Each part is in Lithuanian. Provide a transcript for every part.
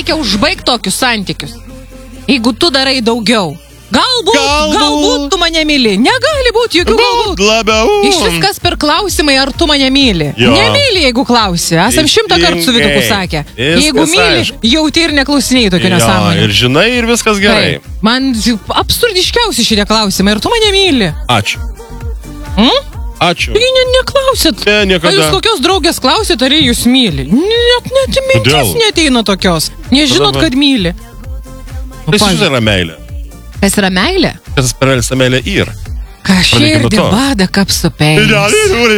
reikia užbaigti tokius santykius. Jeigu tu darai daugiau. Galbūt tu mane myli. Negali būti jokių galbūt. Labiau. Iš viskas per klausimai, ar tu mane myli. Jo. Nemyli, jeigu klausi. Esam 100 kartų su Vytuku sakę. Jeigu myli, jauti ir neklausinėjai tokio nesąmonę. Ir žinai, ir viskas gerai. Man absurdiškiausi šitie klausimai. Ar tu mane myli? Ačiū. Ačiū. Taigi neklausit. Ne, niekada. Ar jūs kokios draugės klausit, ar jūs myli? Net mintis neteina tokios. Nežinot, kad myli. Tai šis yra meilė. Kas yra meilė? Kas pervelsta meilė yra. Ką širdį bada kapsu peilis.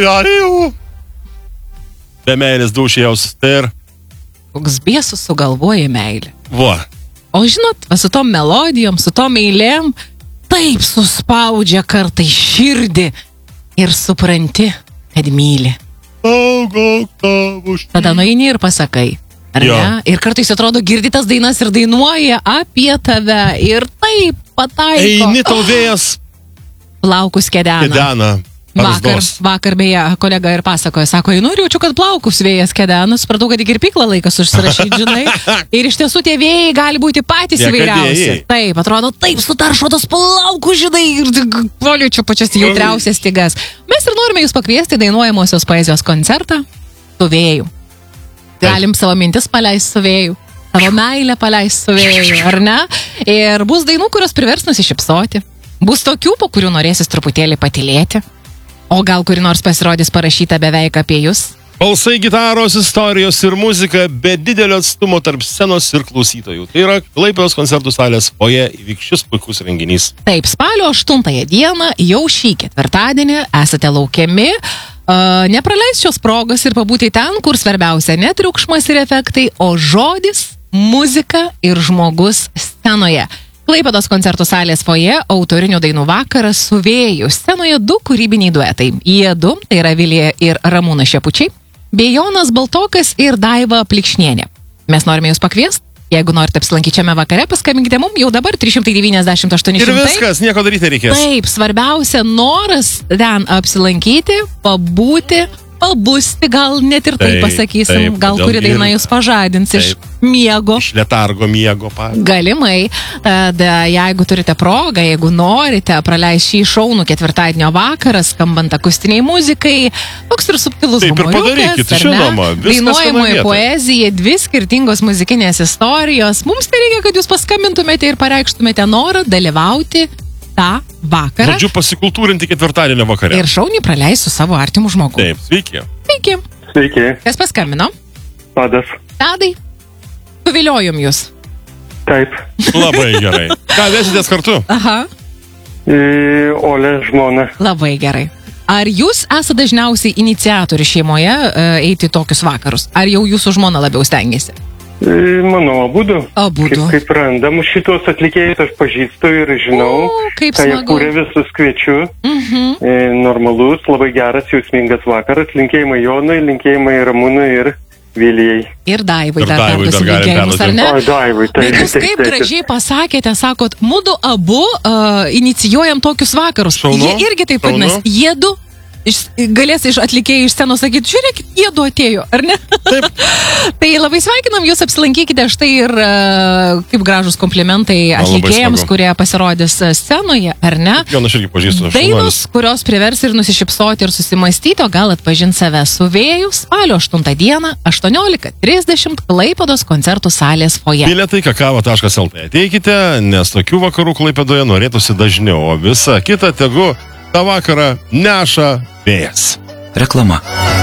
Be meilės dūšėjaus. Tai ir... Koks biesus sugalvoja meilė. Va. O žinot, su tom melodijom, su tom eilėm, taip suspaudžia kartai širdį ir supranti, kad myli. Tada nueini ir pasakai. Ar ne? Ir kartais atrodo girdytas dainas ir dainuoja apie tave. Ir taip pataiko. Eini tau vėjas. Plaukus kedena. Kedena. Vakar beje kolega ir pasakoja, sako, nu ir jaučiu, kad plaukus vėjas kedena, supratau, kad į kirpyklą laikas užsirašyti, žinai. Ir iš tiesų tie vėjai gali būti patys įvairiausi. Taip, atrodo, taip sutaršo tos plaukus, žinai, ir poliučiu pačias jautriausias stygas. Mes ir norime jūs pakviesti dainuojamosios poezijos koncertą su vėju. Galim savo mintis paleisti su vėju, savo meilę paleisti su vėju, ar ne? Ir bus dainų, kurios privers nusišypsoti. Bus tokių, po kurių norėsis truputėlį patylėti. O gal kuri nors pasirodys parašyta beveik apie jūs? Balsai, gitaros, istorijos ir muzika be didelio atstumo tarp scenos ir klausytojų. Tai yra Klaipėdos koncertų salės foje įvyks šis puikus renginys. Taip, spalio 8 dieną, jau šį ketvirtadienį esate laukiami. Nepraleis šios progos ir pabūti ten, kur svarbiausia ne triukšmas ir efektai, o žodis, muzika ir žmogus scenoje. Klaipėdos koncertų salės foje autorinių dainų vakaras su vėju. Scenoje 2 kūrybiniai duetai. Jie 2, tai yra Vilija ir Ramūnas Šepučiai, bei Jonas Baltokas ir Daiva Plikšnienė. Mes norime jūs pakviesti. Jeigu norite apsilankyti šiame vakare, paskambinkite mums jau dabar 390 800. Ir viskas, nieko daryti nereikės. Taip, svarbiausia noras ten apsilankyti, pabūti, pabusti, gal net ir taip pasakysim, gal kuri daina jūs pažadins iš miego. Iš letargo miego. Galimai. Tad jeigu turite progą, jeigu norite praleisti šį šaunų ketvirtadienio vakarą, skambant akustiniai muzikai, toks ir subtilus humoriukas. Taip ir padarykit, žinoma. Dainuojamoji poezija, 2 skirtingos muzikinės istorijos. Mums tai reikia, kad jūs paskambintumėte ir pareikštumėte norą dalyvauti tą vakarą. Žodžiu, pasikultūrinti ketvirtadienio vakarę. Ir šauniai praleis su savo artimu žmogu. Taip, sveiki. Sveiki. Sveiki. Kas paskambino? Tadas. Tadai, suviliojom jūs. Taip. Labai gerai. Ką vesitės kartu? Aha. Olė žmona. Labai gerai. Ar jūs esate dažniausiai iniciatorių šeimoje eiti tokius vakarus? Ar jau jūsų žmona labiau stengiasi? Manau, abudu. Abudu. Kaip randam šitos atlikėjus aš pažįstu ir žinau. Kaip ką jie smagu. kūrė, visus kviečiu. Normalus, labai geras, jausmingas vakaras. Linkėjimai Jonui, linkėjimai Ramūnui ir Vilijai. Ir Daivai Ir dar Daivai perduosiu dar galim linkėjimus, ar ne? O, Daivai, Bet jūs kaip gražiai pasakėte, sakot, mudu abu inicijuojam tokius vakarus. Šaunu, Jie irgi taip šaunu. vadinasi. Jie 2 galės iš atlikėjų iš scenos sakyti, žiūrėkit, jie 2 atėjo, ar ne? Taip. Tai labai sveikinam, jūs apsilankykite štai ir kaip gražus komplimentai atlikėjams, kurie pasirodys scenoje, ar ne? Jonas irgi pažįstu. Dainos, kurios privers ir nusišypsoti ir susimastyti, o gal atpažinti save su vėju, spalio 8 dieną, 18:30 Klaipėdos koncertų salės foje. Bilietai kakava.lt. Ateikite, nes tokių vakarų Klaipėdoje norėtųsi dažniau, o visa kita tegu tą vakarą neša vėjas. Reklama.